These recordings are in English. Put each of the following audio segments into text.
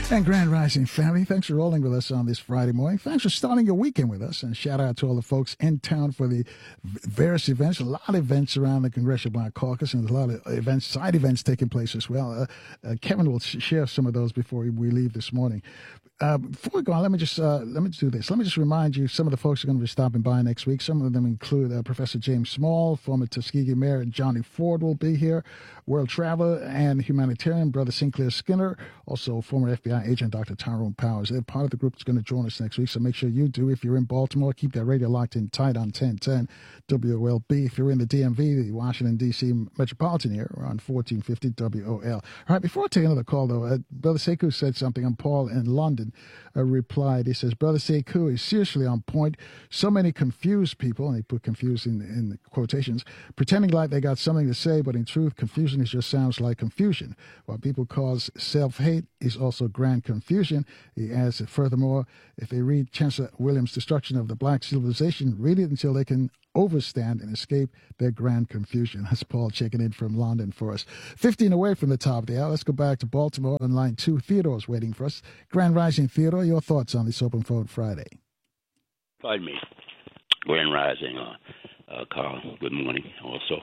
And Grand Rising family, thanks for rolling with us on this Friday morning. Thanks for starting your weekend with us. And shout out to all the folks in town for the various events. A lot of events around the Congressional Black Caucus and a lot of events, side events taking place as well. Kevin will share some of those before we leave this morning. Before we go on, let me just do this. Let me just remind you some of the folks who are going to be stopping by next week. Some of them include Professor James Small, former Tuskegee Mayor Johnny Ford will be here, world traveler and humanitarian Brother Sinclair Skinner, also former FBI agent Dr. Tyrone Powers. They're part of the group that's going to join us next week, so make sure you do. If you're in Baltimore, keep that radio locked in tight on 1010 WOLB. If you're in the DMV, the Washington, D.C. metropolitan area, we're on 1450 WOL. All right, before I take another call, though, Brother Sekou said something, and Paul in London replied. He says, Brother Sekou is seriously on point. So many confused people, and he put confused in the quotations, pretending like they got something to say, but in truth, confusion just sounds like confusion. What people cause self-hate is also grand confusion. He adds that furthermore, if they read Chancellor Williams' Destruction of the Black Civilization, read it until they can overstand and escape their grand confusion. That's Paul checking in from London for us. 15 away from the top of the hour. Let's go back to Baltimore on line 2. Theodore's waiting for us. Grand Rising, Theodore, your thoughts on this Open Phone Friday? Pardon me. Grand Rising, Carl. Good morning also.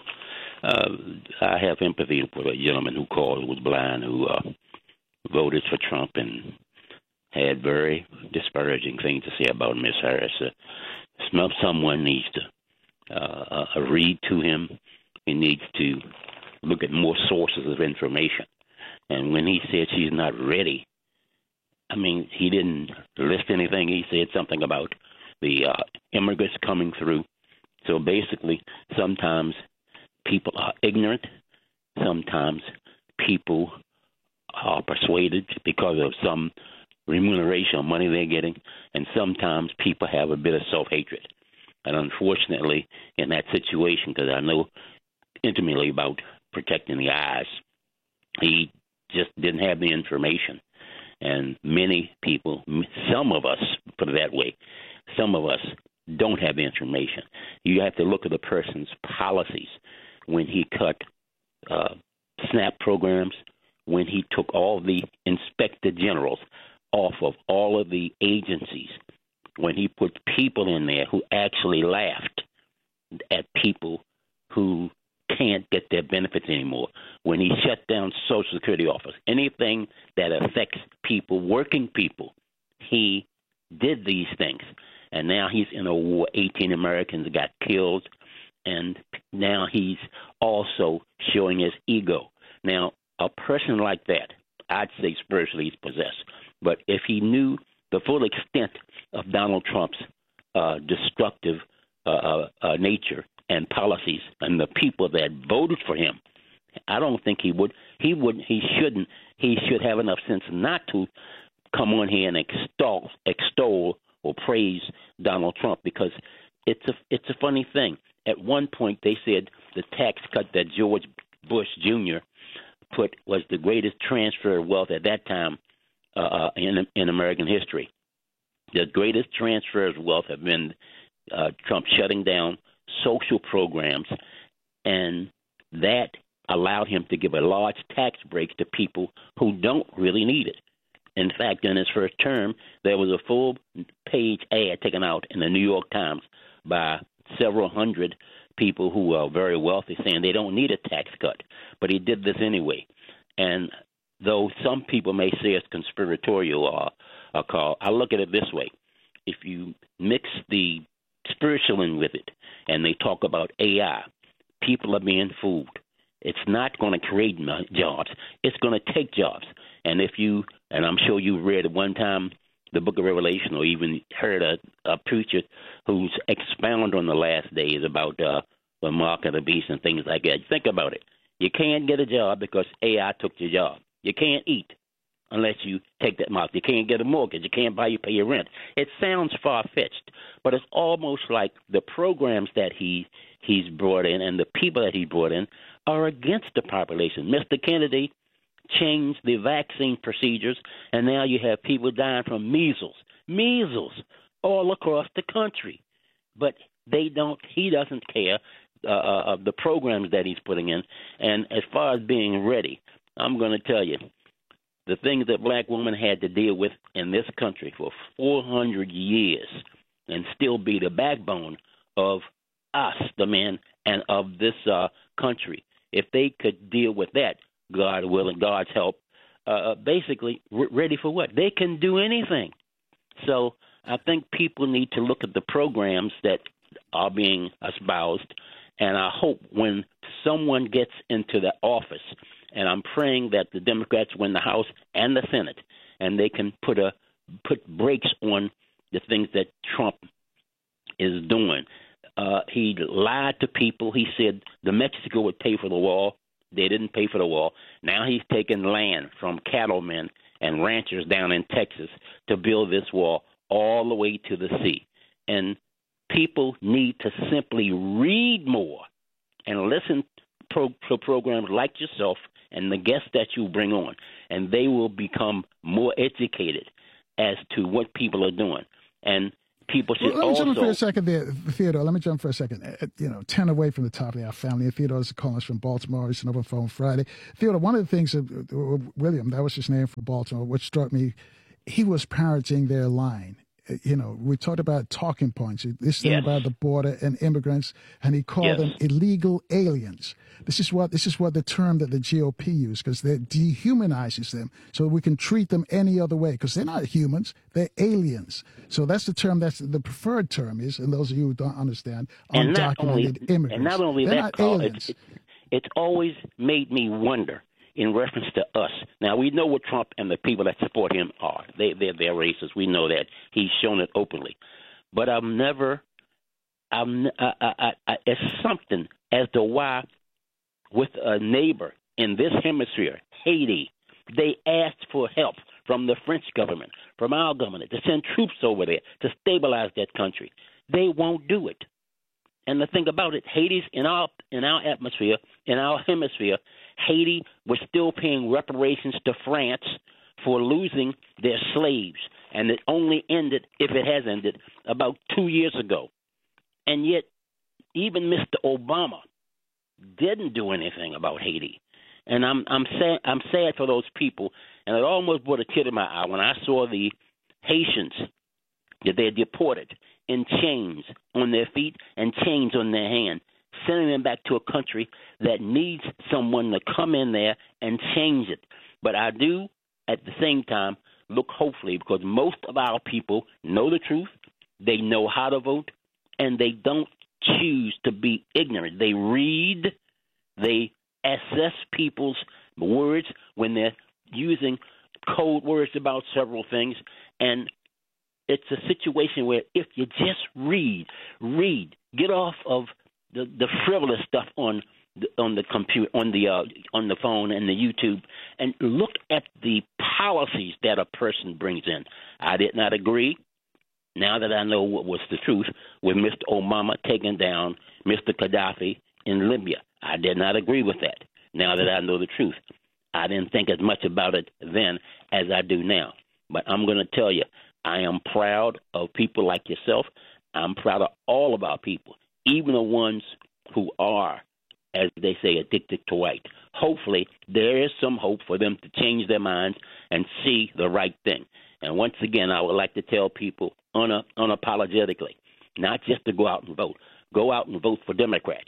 I have empathy for a gentleman who called, who was blind, who voted for Trump and had very disparaging things to say about Miss Harris. Someone needs to read to him. He needs to look at more sources of information. And when he said she's not ready, I mean, he didn't list anything. He said something about the immigrants coming through. So basically, sometimes people are ignorant. Sometimes people are persuaded because of some remuneration or money they're getting. And sometimes people have a bit of self-hatred. And unfortunately, in that situation, because I know intimately about protecting the eyes, he just didn't have the information. And many people, some of us, put it that way, some of us don't have the information. You have to look at the person's policies. When he cut SNAP programs, when he took all the inspector generals off of all of the agencies, when he put people in there who actually laughed at people who can't get their benefits anymore, when he shut down Social Security office, anything that affects people, working people, he did these things. And now he's in a war. 18 Americans got killed, and now he's also showing his ego. Now, a person like that, I'd say spiritually he's possessed. But if he knew the full extent of Donald Trump's destructive nature and policies and the people that voted for him, I don't think he would. He shouldn't. He should have enough sense not to come on here and extol or praise Donald Trump, because it's a funny thing. At one point, they said the tax cut that George Bush Jr. put was the greatest transfer of wealth at that time in American history. The greatest transfer of wealth have been Trump shutting down social programs, and that allowed him to give a large tax break to people who don't really need it. In fact, in his first term, there was a full-page ad taken out in the New York Times by several hundred people who are very wealthy saying they don't need a tax cut. But he did this anyway. And though some people may say it's conspiratorial, Carl, I look at it this way. If you mix the spiritual in with it and they talk about AI, people are being fooled. It's not going to create jobs. It's going to take jobs. And and I'm sure you read at one time the book of Revelation, or even heard a preacher who's expound on the last days about the mark of the beast and things like that. Think about it. You can't get a job because AI took your job. You can't eat unless you take that mark. You can't get a mortgage. You can't pay your rent. It sounds far-fetched, but it's almost like the programs that he's brought in and the people that he brought in are against the population. Mr. Kennedy changed the vaccine procedures, and now you have people dying from measles all across the country. But he doesn't care of the programs that he's putting in. And as far as being ready, I'm going to tell you, the things that black women had to deal with in this country for 400 years and still be the backbone of us, the men, and of this country. If they could deal with that, God willing, God's help, basically ready for what? They can do anything. So I think people need to look at the programs that are being espoused, and I hope when someone gets into the office, and I'm praying that the Democrats win the House and the Senate, and they can put brakes on the things that Trump is doing. He lied to people. He said the Mexico would pay for the wall. They didn't pay for the wall. Now he's taking land from cattlemen and ranchers down in Texas to build this wall all the way to the sea. And people need to simply read more and listen to programs like yourself and the guests that you bring on, and they will become more educated as to what people are doing. And people should let me jump in for a second there, Theodore. Let me jump for a second. 10 away from the top of our family. Theodore's calling us from Baltimore. He's an open phone Friday. Theodore, one of the things, William, that was his name from Baltimore, which struck me, he was parroting their line. We talked about talking points, this thing about the border and immigrants, and he called them illegal aliens. This is what the term that the GOP used, because that dehumanizes them, so we can treat them any other way, because they're not humans, they're aliens. So that's the term, that's the preferred term is, and those of you who don't understand, undocumented immigrants. And not only they're that, not Carl, aliens. It's always made me wonder in reference to us. Now, we know what Trump and the people that support him are. They're racist. We know that. He's shown it openly. But it's something as to why with a neighbor in this hemisphere, Haiti, they asked for help from the French government, from our government, to send troops over there to stabilize that country. They won't do it. And the thing about it, Haiti's in our atmosphere, in our hemisphere. Haiti was still paying reparations to France for losing their slaves, and it only ended, if it has ended, about 2 years ago. And yet, even Mr. Obama didn't do anything about Haiti. And I'm sad for those people, and it almost brought a tear to my eye when I saw the Haitians that they deported in chains on their feet and chains on their hand, sending them back to a country that needs someone to come in there and change it. But I do, at the same time, look hopefully, because most of our people know the truth, they know how to vote, and they don't choose to be ignorant. They read, they assess people's words when they're using code words about several things, and it's a situation where if you just read, get off of the frivolous stuff on the computer, on the phone and the YouTube, and look at the policies that a person brings in. I did not agree, now that I know what was the truth, with Mr. Obama taking down Mr. Gaddafi in Libya. I did not agree with that, now that I know the truth. I didn't think as much about it then as I do now. But I'm going to tell you, I am proud of people like yourself. I'm proud of all of our people, even the ones who are, as they say, addicted to white. Hopefully, there is some hope for them to change their minds and see the right thing. And once again, I would like to tell people unapologetically, not just to go out and vote. Go out and vote for Democrats.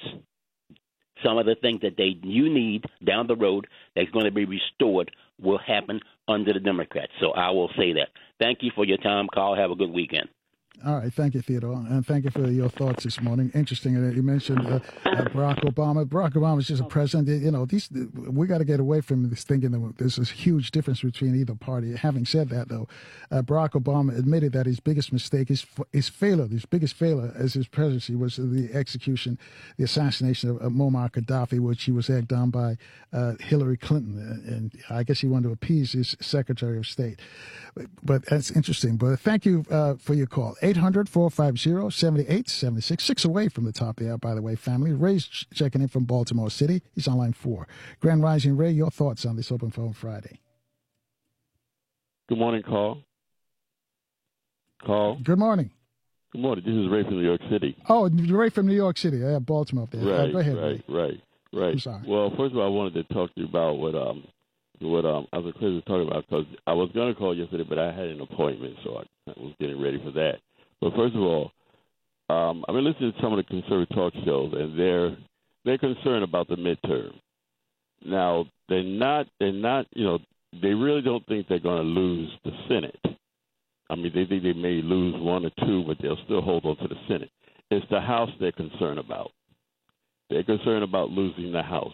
Some of the things that you need down the road that's going to be restored will happen under the Democrats. So I will say that. Thank you for your time, Carl. Have a good weekend. All right. Thank you, Theodore. And thank you for your thoughts this morning. Interesting that you mentioned Barack Obama. Barack Obama is just a president. We got to get away from this thinking that there's this huge difference between either party. Having said that, though, Barack Obama admitted that his biggest mistake, his biggest failure as his presidency was the assassination of Muammar Gaddafi, which he was egged on by Hillary Clinton. And I guess he wanted to appease his Secretary of State. But that's interesting. But thank you for your call. 800-450-7876. 6 away from the top of the hour, by the way, family. Ray's checking in from Baltimore City. He's on line 4. Grand Rising, Ray, your thoughts on this Open Phone Friday? Good morning, Carl. Good morning. Good morning. This is Ray from New York City. Oh, Ray from New York City. I have Baltimore up there. Right, go ahead, Ray. Right. I'm sorry. Well, first of all, I wanted to talk to you about what what I was talking about, because I was going to call yesterday, but I had an appointment, so I was getting ready for that. But first of all, I've been listening to some of the conservative talk shows, and they're concerned about the midterm. Now, they're not, they really don't think they're going to lose the Senate. I mean, they think they may lose one or two, but they'll still hold on to the Senate. It's the House they're concerned about. They're concerned about losing the House.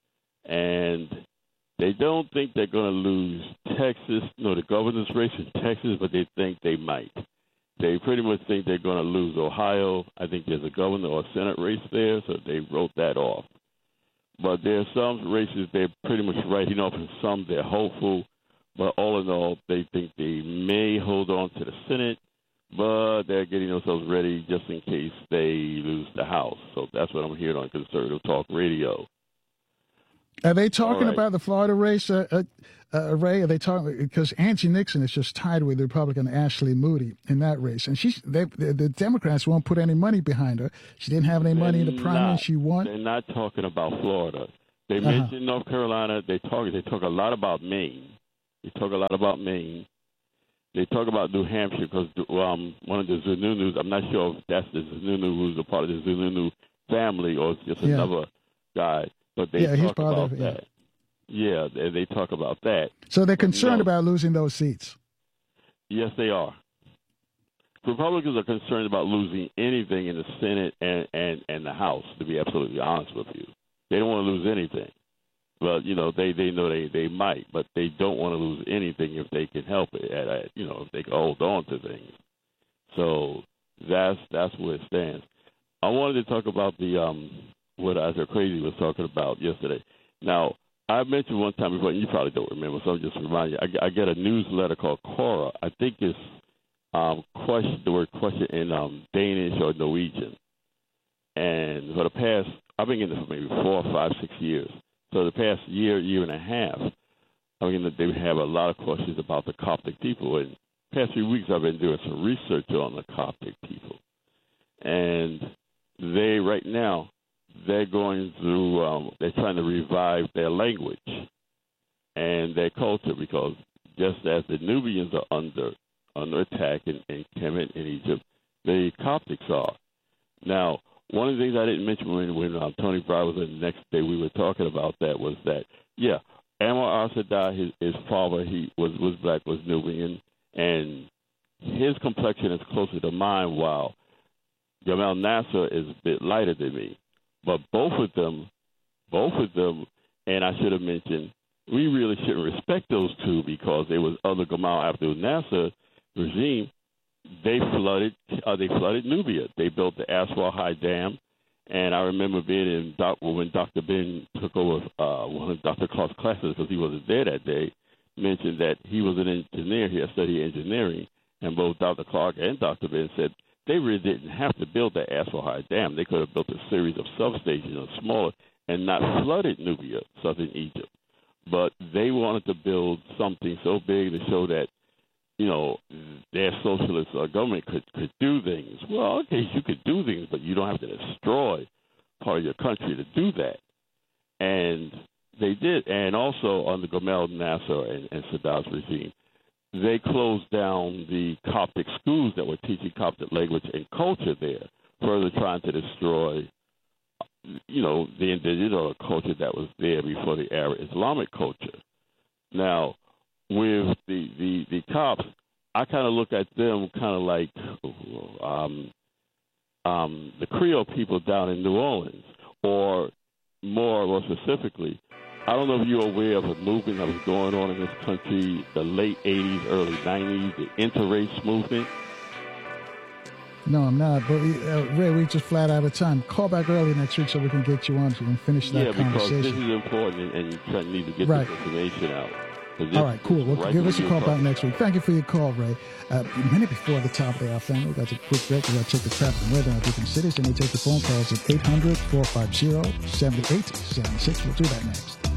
And they don't think they're going to lose Texas, the governor's race in Texas, but they think they might. They pretty much think they're going to lose Ohio. I think there's a governor or Senate race there, so they wrote that off. But there are some races they're pretty much writing off, and some they're hopeful. But all in all, they think they may hold on to the Senate, but they're getting themselves ready just in case they lose the House. So that's what I'm hearing on Conservative Talk Radio. Are they talking about the Florida race, Ray? Are they talking because Angie Nixon is just tied with Republican Ashley Moody in that race, and the Democrats won't put any money behind her. She didn't have any money in the primary. She won. They're not talking about Florida. They mentioned North Carolina. They talk a lot about Maine. They talk a lot about Maine. They talk about New Hampshire because one of the Zununus, I'm not sure if that's the Zununu who's a part of the Zununu family or it's just another guy. But they talk about that. Yeah, they talk about that. So they're concerned about losing those seats. Yes, they are. Republicans are concerned about losing anything in the Senate and the House, to be absolutely honest with you. They don't want to lose anything. But, they know they might, but they don't want to lose anything if they can help it, if they can hold on to things. So that's where it stands. I wanted to talk about what Isaac Crazy was talking about yesterday. Now, I mentioned one time before, and you probably don't remember, so I'll just remind you. I get a newsletter called Quora. I think it's the word question in Danish or Norwegian. And for the past, I've been in this for maybe 4, 5, 6 years. So the past year and a half, they have a lot of questions about the Coptic people. And the past few weeks, I've been doing some research on the Coptic people. And right now, they're going through, they're trying to revive their language and their culture because just as the Nubians are under attack in Kemet in Egypt, the Coptics are. Now, one of the things I didn't mention when Tony Brown was in the next day we were talking about that was that, Anwar al-Sadat, his father, he was black, was Nubian, and his complexion is closer to mine while Gamal Nasser is a bit lighter than me. But both of them, and I should have mentioned, we really shouldn't respect those two because they was under Gamal Abdel Nasser regime. They flooded Nubia. They built the Aswar High Dam, and I remember being when Dr. Ben took over one of Dr. Clark's classes because he wasn't there that day. Mentioned that he was an engineer. He had studied engineering, and both Dr. Clark and Dr. Ben said they really didn't have to build that Aswar High Dam. They could have built a series of substations or smaller and not flooded Nubia, southern Egypt. But they wanted to build something so big to show that, their socialist government could do things. Well, okay, you could do things, but you don't have to destroy part of your country to do that. And they did. And also under Gamal Nasser and Sadat's regime, they closed down the Coptic schools that were teaching Coptic language and culture there, further trying to destroy, the indigenous or culture that was there before the Arab Islamic culture. Now, with the Copts, I kind of look at them kind of like the Creole people down in New Orleans, or more specifically, I don't know if you're aware of a movement that was going on in this country, the late 80s, early 90s, the interrace movement. No, I'm not. But Ray, we just flat out of time. Call back early next week so we can get you on so we can finish that conversation. Yeah, because this is important, and you need to get this information out. All right, cool. Well, give us a call back next week. Thank you for your call, Ray. A minute before the top of the hour, family, got a quick break. We're going to check the traffic and weather in different cities, and we take the phone calls at 800-450-7876. We'll do that next.